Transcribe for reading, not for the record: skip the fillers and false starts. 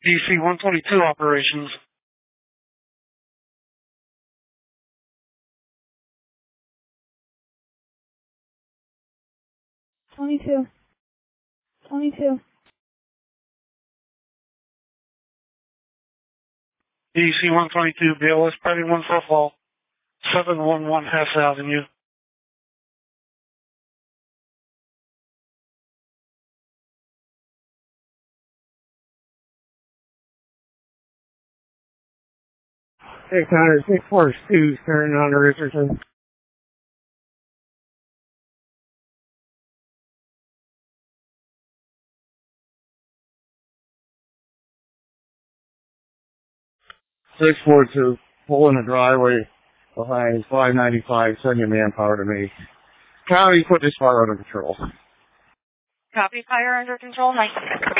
DC 122 operations. Twenty-two. DC 122, BLS Party 1 for fall, 711 Hess Avenue. Hey, Connor, 642, turning on to Richardson. .642, pulling the driveway behind 595, send your manpower to me. County, put this fire under control. Copy, fire under control, 9.